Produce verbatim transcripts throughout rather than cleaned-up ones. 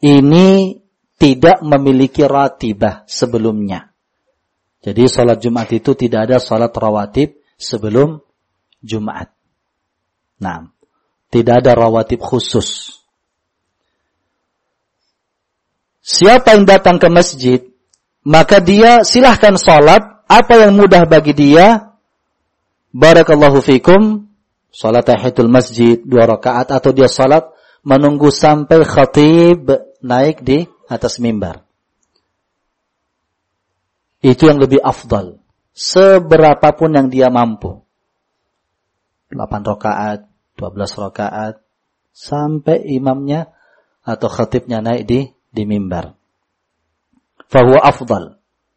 ini tidak memiliki ratibah sebelumnya. Jadi salat Jumat itu tidak ada salat rawatib sebelum Jumat. Nah, tidak ada rawatib khusus. Siapa yang datang ke masjid, maka dia silahkan salat apa yang mudah bagi dia. Barakallahu fikum, salat tahiyatul masjid dua rakaat, atau dia salat menunggu sampai khatib naik di atas mimbar. Itu yang lebih afdal. Seberapapun yang dia mampu. delapan rakaat, dua belas rakaat, sampai imamnya atau khatibnya naik di di mimbar. Fahuwa afdal.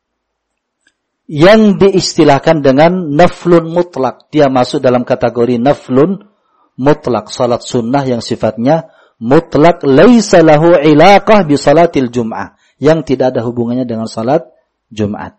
Yang diistilahkan dengan naflun mutlak. Dia masuk dalam kategori naflun mutlak. Salat sunnah yang sifatnya mutlak. Laisa lahu ilaqah bi salatil jum'ah. Yang tidak ada hubungannya dengan salat Jumat.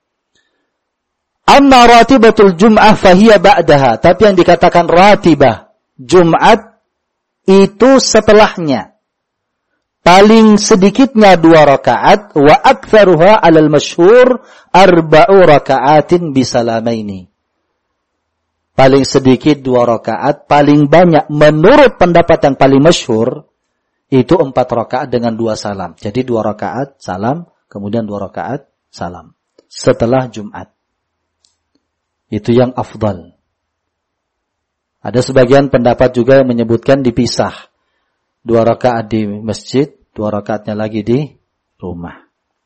Amma ratibatul jum'ah fahiya ba'daha. Tapi yang dikatakan ratibah Jumat itu setelahnya. Paling sedikitnya dua rakaat. Wa aktsaruha alal masyhur arba'u rakaatin bisalamaini. Paling sedikit dua rakaat. Paling banyak menurut pendapat yang paling masyhur itu empat rakaat dengan dua salam. Jadi dua rakaat salam, kemudian dua rakaat salam. Setelah Jumat. Itu yang afdal. Ada sebagian pendapat juga yang menyebutkan dipisah. Dua rakaat di masjid, dua rakaatnya lagi di rumah.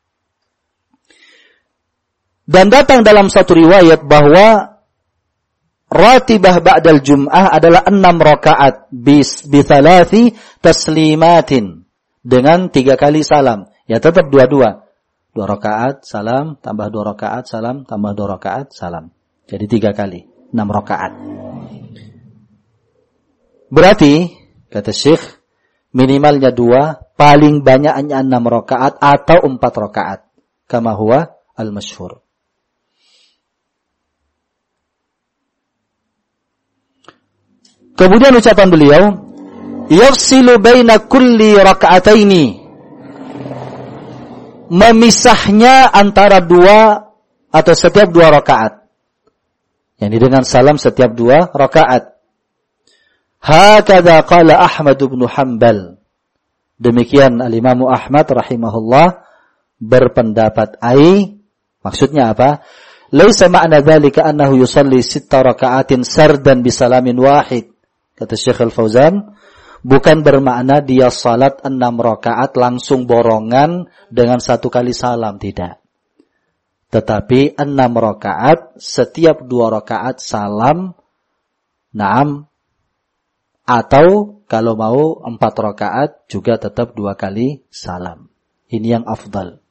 Dan datang dalam satu riwayat bahwa ratibah ba'dal jum'ah adalah enam rakaat bis bithalathi taslimatin, dengan tiga kali salam. Ya tetap dua-dua. Dua rakaat salam, tambah dua rakaat salam, tambah dua rakaat salam. Jadi tiga kali, enam rakaat. Berarti, kata Syekh, minimalnya dua, paling banyaknya enam rakaat atau empat rakaat. Kama huwa al-masyhur. Kemudian ucapan beliau, yafsilu baina kulli raka'ataini. Memisahnya antara dua atau setiap dua rakaat. Yani dengan salam setiap dua rakaat. Hakadha qala Ahmad bin Hanbal. Demikian al-Imam Ahmad rahimahullah berpendapat. Ai, maksudnya apa? Laisa ma'na dzalika annahu yusalli sitta raka'atin sardan bisalamin wahid. Kata Syekh Al-Fauzan, bukan bermakna dia salat enam rakaat langsung borongan dengan satu kali salam, tidak. Tetapi enam rakaat, setiap dua rakaat salam, naam, atau kalau mau empat rakaat juga tetap dua kali salam. Ini yang afdal.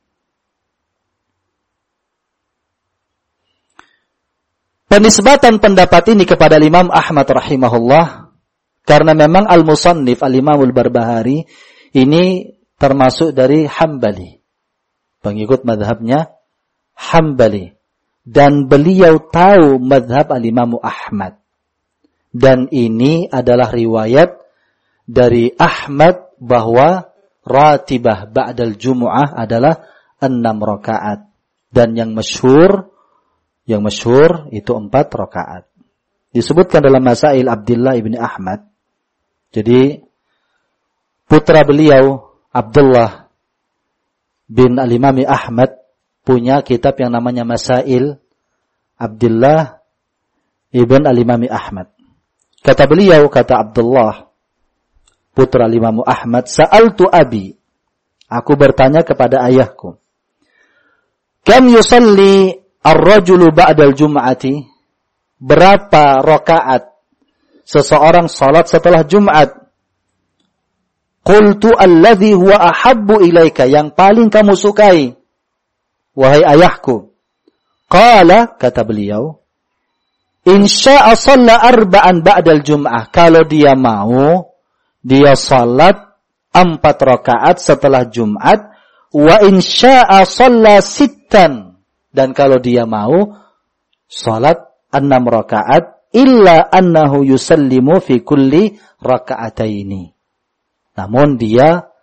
Penisbatan pendapat ini kepada Imam Ahmad rahimahullah, karena memang al-musannif al-Imam al-Barbahari ini termasuk dari Hambali, pengikut madhabnya Hambali, dan beliau tahu madhab al-Imam Ahmad, dan ini adalah riwayat dari Ahmad bahwa ratibah ba'dal jumu'ah adalah enam rakaat, dan yang masyhur yang masyhur itu empat rakaat. Disebutkan dalam Masail Abdullah ibn Ahmad. Jadi putra beliau Abdullah bin al-Imam Ahmad punya kitab yang namanya Masail Abdullah ibn al-Imam Ahmad. Kata beliau, kata Abdullah, putra al-Imam Ahmad, sa'altu abi, aku bertanya kepada ayahku, kam yusalli ar-rajulu ba'dal jum'ati, berapa rakaat seseorang salat setelah Jumat? Qultu alladhi huwa ahabbu ilaika, yang paling kamu sukai, wahai ayahku. Qala, kata beliau, insya'a shalla arba'an ba'dal jum'ah, kalau dia mau dia salat empat rakaat setelah Jumat, wa insya'a shalla sittan, dan kalau dia mau salat enam rakaat, illa annahu yusallimu fi kulli raka'ataini, namun dia